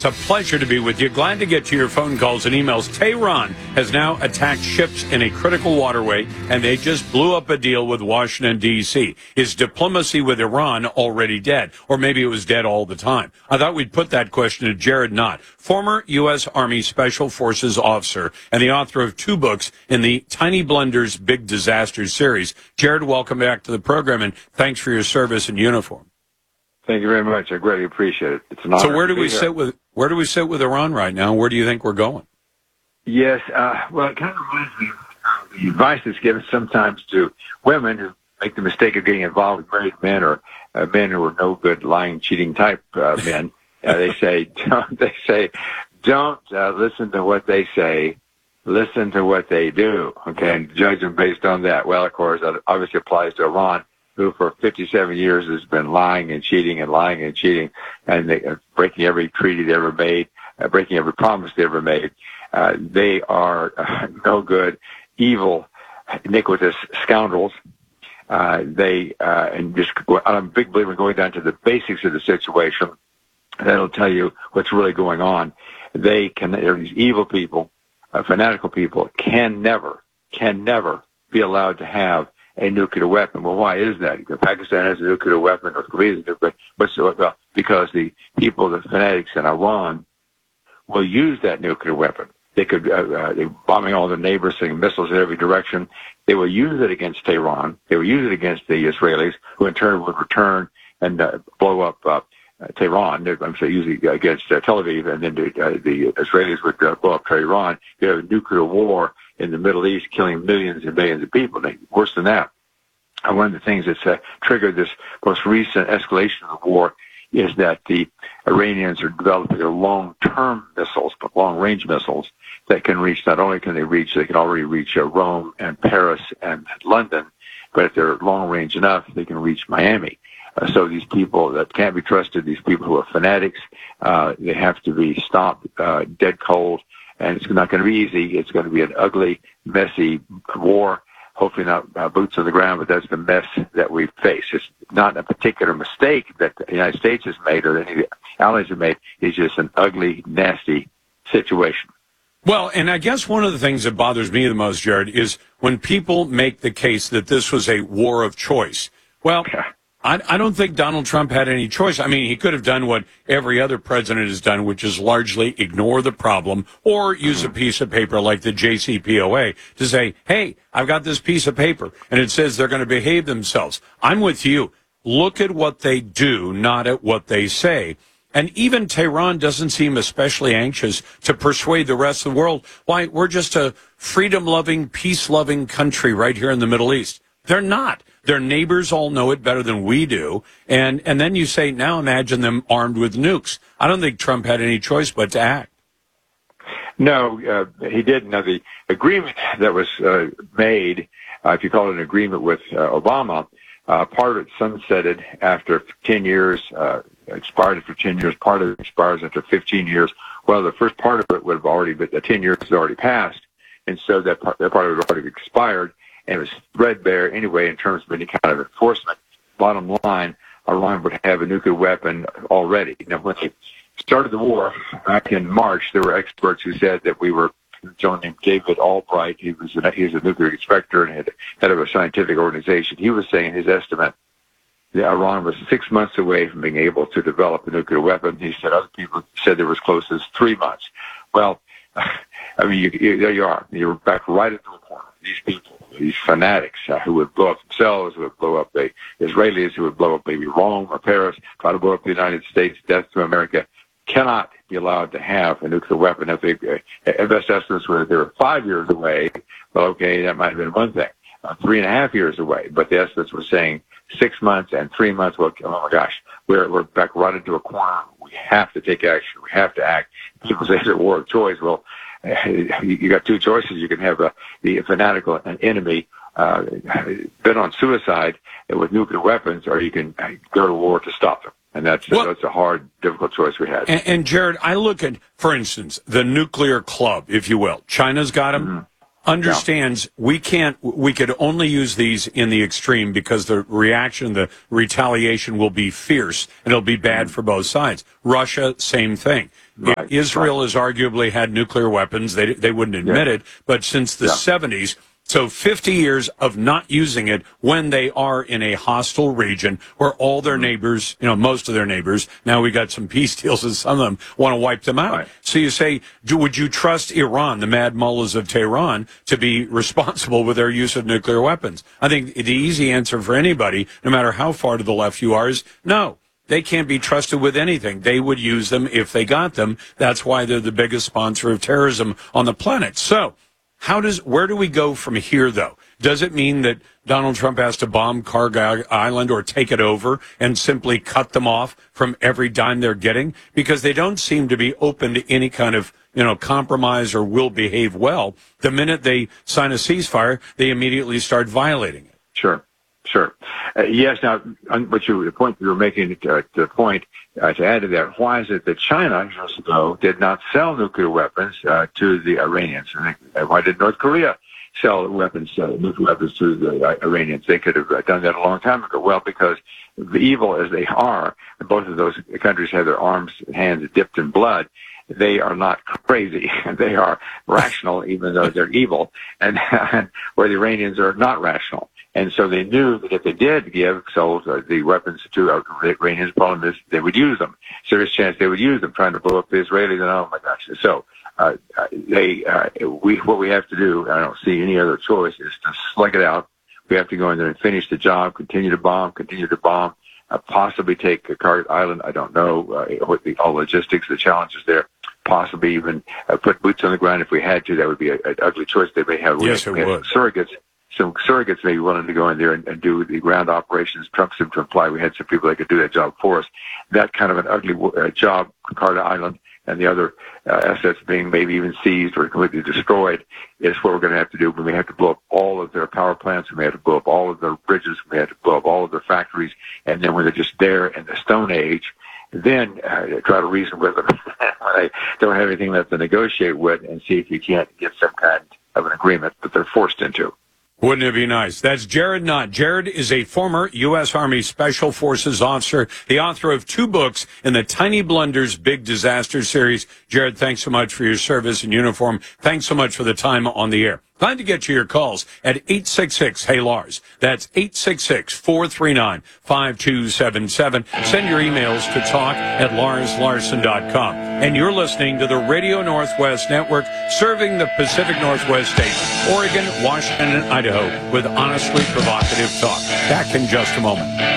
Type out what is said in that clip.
It's a pleasure to be with you. Glad to get to your phone calls and emails. Tehran has now attacked ships in a critical waterway, and they just blew up a deal with Washington, D.C. Is diplomacy with Iran already dead? Or maybe it was dead all the time? I thought we'd put that question to Jared Knott, former U.S. Army Special Forces officer and the author of 2 books in the Tiny Blunders Big Disasters series. Jared, welcome back to the program, and thanks for your service in uniform. Thank you very much. I greatly appreciate it. It's an honor. So where do we sit with Iran right now? Where do you think we're going? Yes, well, it kind of reminds me of the advice that's given sometimes to women who make the mistake of getting involved with married men or men who are no good, lying, cheating type men. They say, don't listen to what they say, listen to what they do. Okay, and judge them based on that. Well, of course, that obviously applies to Iran, who for 57 years has been lying and cheating, and breaking every treaty they ever made, breaking every promise they ever made. They are no good, evil, iniquitous scoundrels. I'm a big believer in going down to the basics of the situation. That'll tell you what's really going on. They're these evil people, fanatical people, can never be allowed to have a nuclear weapon. Well, why is that? Pakistan has a nuclear weapon, North Korea has a nuclear weapon. Well, because the people, the fanatics in Iran, will use that nuclear weapon. They could, they're bombing all their neighbors, sending missiles in every direction. They will use it against Tehran. They will use it against the Israelis, who in turn would return and blow up Tehran. I'm saying usually against Tel Aviv, and then the Israelis would blow up Tehran. You have a nuclear war in the Middle East, killing millions and millions of people. Worse than that, one of the things that's triggered this most recent escalation of the war is that the Iranians are developing their long-term missiles, but long-range missiles that can reach, not only can they can already reach Rome and Paris and London, but if they're long-range enough, they can reach Miami. So these people that can't be trusted, these people who are fanatics, they have to be stopped dead cold, and it's not going to be easy. It's going to be an ugly, messy war. Hopefully not boots on the ground, but that's the mess that we face. It's not a particular mistake that the United States has made or any of the allies have made. It's just an ugly, nasty situation. Well, and I guess one of the things that bothers me the most, Jared, is when people make the case that this was a war of choice. Well, I don't think Donald Trump had any choice. I mean, he could have done what every other president has done, which is largely ignore the problem or use a piece of paper like the JCPOA to say, hey, I've got this piece of paper, and it says they're going to behave themselves. I'm with you. Look at what they do, not at what they say. And even Tehran doesn't seem especially anxious to persuade the rest of the world. Why, we're just a freedom-loving, peace-loving country right here in the Middle East. They're not. Their neighbors all know it better than we do. And then you say, now imagine them armed with nukes. I don't think Trump had any choice but to act. No, he didn't. Now, the agreement that was made, if you call it an agreement with Obama, part of it sunsetted after 10 years, expired after 10 years. Part of it expires after 15 years. Well, the first part of it would have already been, the 10 years has already passed. And so that part of it already expired. And it was threadbare anyway in terms of any kind of enforcement. Bottom line, Iran would have a nuclear weapon already. Now, when they started the war back in March, there were experts who said that we were, a gentleman named David Albright, he was a nuclear inspector and head of a scientific organization. He was saying his estimate that Iran was 6 months away from being able to develop a nuclear weapon. He said other people said there was close as 3 months. Well, I mean, there you are. You're back right into the corner. These people, these fanatics who would blow up themselves, who would blow up the Israelis, who would blow up maybe Rome or Paris, try to blow up the United States, death to America, cannot be allowed to have a nuclear weapon. If they, best estimates were they were 5 years away, well, okay, that might have been one thing. 3.5 years away, but the estimates were saying 6 months and 3 months. Well, oh my gosh, we're back right into a corner. We have to take action. We have to act. People say it's a war of choice. Well, you got 2 choices. You can have the fanatical enemy bent on suicide with nuclear weapons, or you can go to war to stop them. And that's a hard, difficult choice we had. And Jared, I look at, for instance, the nuclear club, if you will. China's got them. Mm-hmm. Understands we could only use these in the extreme because the reaction, the retaliation will be fierce and it'll be bad for both sides. Russia, same thing. Right. Israel has arguably had nuclear weapons. They wouldn't admit it, but since the 70s, so 50 years of not using it when they are in a hostile region where all their neighbors, most of their neighbors, now we got some peace deals and some of them want to wipe them out. Right. So you say, would you trust Iran, the mad mullahs of Tehran, to be responsible with their use of nuclear weapons? I think the easy answer for anybody, no matter how far to the left you are, is no. They can't be trusted with anything. They would use them if they got them. That's why they're the biggest sponsor of terrorism on the planet. So, where do we go from here, though? Does it mean that Donald Trump has to bomb Cargill Island or take it over and simply cut them off from every dime they're getting? Because they don't seem to be open to any kind of, compromise or will behave well. The minute they sign a ceasefire, they immediately start violating it. Sure. Yes. Now, the point you were making, to add to that, why is it that China years ago did not sell nuclear weapons to the Iranians? Why did North Korea sell nuclear weapons to the Iranians? They could have done that a long time ago. Well, because evil as they are, both of those countries have their arms and hands dipped in blood. They are not crazy. They are rational, even though they're evil, and where the Iranians are not rational. And so they knew that if they did sold the weapons to the Iranians, the problem is they would use them. Serious chance they would use them, trying to blow up the Israelis. And oh my gosh! So what we have to do, I don't see any other choice, is to slug it out. We have to go in there and finish the job, continue to bomb, possibly take Cargill Island. I don't know all logistics, the challenges there. Possibly even put boots on the ground if we had to. That would be an ugly choice they may have. Yes, it would. Some surrogates may be willing to go in there and do the ground operations. Trump seemed to imply we had some people that could do that job for us. That kind of an ugly job, Cargill Island and the other assets being maybe even seized or completely destroyed, is what we're going to have to do. We may have to blow up all of their power plants. We may have to blow up all of their bridges. We may have to blow up all of their factories. And then when they're just there in the Stone Age, then try to reason with them when they don't have anything left to negotiate with, and see if you can't get some kind of an agreement that they're forced into. Wouldn't it be nice? That's Jared Knott. Jared is a former U.S. Army Special Forces officer, the author of 2 books in the Tiny Blunders Big Disaster series. Jared, thanks so much for your service in uniform. Thanks so much for the time on the air. Glad to get you your calls at 866-HEY-LARS. That's 866-439-5277. Send your emails to talk@larslarson.com. And you're listening to the Radio Northwest Network, serving the Pacific Northwest states, Oregon, Washington, and Idaho, with honestly provocative talk. Back in just a moment.